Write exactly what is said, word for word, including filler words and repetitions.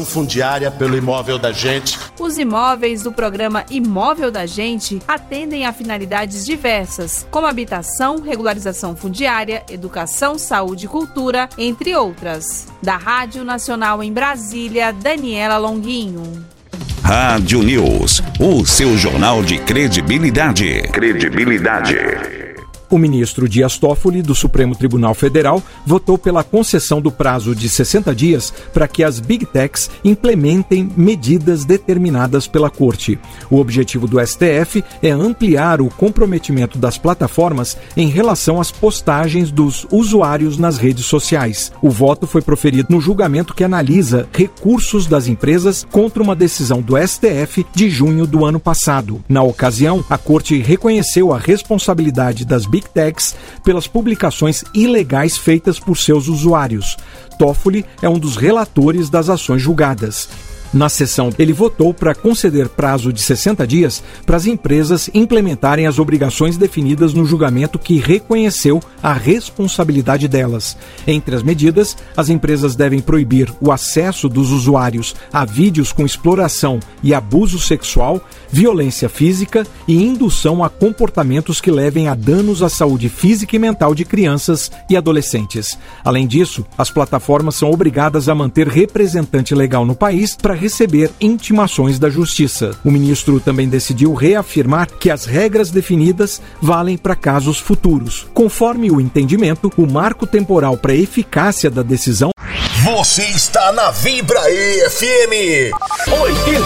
regulação fundiária pelo Imóvel da Gente. Os imóveis do programa Imóvel da Gente atendem a finalidades diversas, como habitação, regularização fundiária, educação, saúde e cultura, entre outras. Da Rádio Nacional em Brasília, Daniela Longuinho. Rádio News, o seu jornal de credibilidade. Credibilidade. O ministro Dias Toffoli, do Supremo Tribunal Federal, votou pela concessão do prazo de sessenta dias para que as Big Techs implementem medidas determinadas pela Corte. O objetivo do S T F é ampliar o comprometimento das plataformas em relação às postagens dos usuários nas redes sociais. O voto foi proferido no julgamento que analisa recursos das empresas contra uma decisão do S T F de junho do ano passado. Na ocasião, a Corte reconheceu a responsabilidade das Big Techs pelas publicações ilegais feitas por seus usuários. Toffoli é um dos relatores das ações julgadas. Na sessão, ele votou para conceder prazo de sessenta dias para as empresas implementarem as obrigações definidas no julgamento que reconheceu a responsabilidade delas. Entre as medidas, as empresas devem proibir o acesso dos usuários a vídeos com exploração e abuso sexual, violência física e indução a comportamentos que levem a danos à saúde física e mental de crianças e adolescentes. Além disso, as plataformas são obrigadas a manter representante legal no país para receber intimações da Justiça. O ministro também decidiu reafirmar que as regras definidas valem para casos futuros. Conforme o entendimento, o marco temporal para a eficácia da decisão... Você está na Vibra E F M.